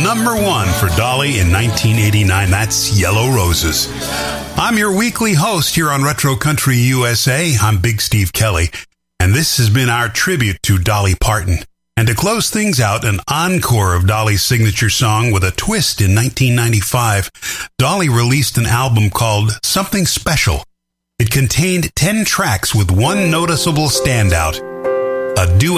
number one for Dolly in 1989. That's Yellow Roses. I'm your weekly host here on Retro Country USA. I'm Big Steve Kelly, and this has been our tribute to Dolly Parton. And to close things out, an encore of Dolly's signature song with a twist in 1995. Dolly released an album called Something Special. It contained 10 tracks with one noticeable standout, a duet